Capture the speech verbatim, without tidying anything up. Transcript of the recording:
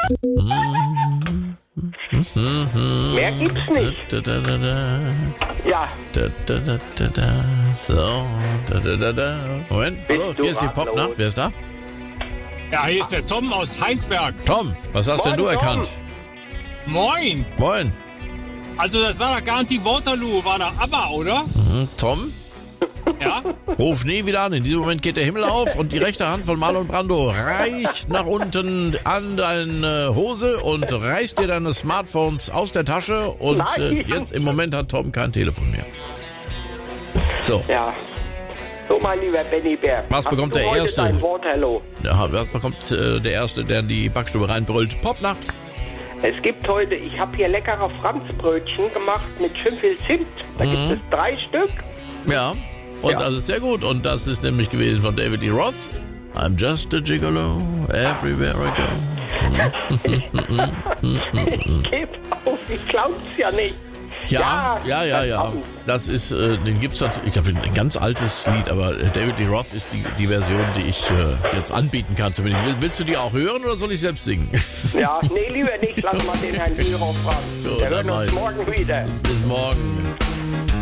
Mehr gibt's nicht. Da, da, da, da. Ja. Da, da, da, da, da. So. Da, da, da, da. Moment. Bist Hallo, du hier ist die ratlos? Popnacht. Wer ist da? Ja, hier ist der Tom aus Heinsberg. Tom, was hast Moin, denn du Tom. erkannt? Moin. Moin. Also das war doch garantiert Waterloo, war doch ABBA, oder? Hm, Tom, Ja? ruf nie wieder an. In diesem Moment geht der Himmel auf und die rechte Hand von Marlon Brando reicht nach unten an deine Hose und reißt dir deine Smartphones aus der Tasche. Und äh, Nein. jetzt im Moment hat Tom kein Telefon mehr. So, Ja. So, mein lieber Benny Bär. Was hast bekommt du der heute Erste? dein Waterloo? ja, was bekommt äh, der Erste, der in die Backstube reinbrüllt? Popnacht. Es gibt heute, ich habe hier leckere Franzbrötchen gemacht mit schön viel Zimt. Da Mhm. gibt es drei Stück. Ja, und Ja. das ist sehr gut. Und das ist nämlich gewesen von David Lee Roth. I'm just a gigolo, everywhere I go. Ich gebe auf, ich glaub's ja nicht. Ja, ja, ja, ja. verdammt. Das ist, äh, den gibt's natürlich, ich glaube, ein ganz altes Lied, aber äh, David Lee Roth ist die, die Version, die ich äh, jetzt anbieten kann. Zumindest. Will, willst du die auch hören oder soll ich selbst singen? Ja, nee, lieber nicht. Lass mal den Herrn Hörer fragen. Gut, Wir dann hören uns mach ich. morgen wieder. Bis morgen.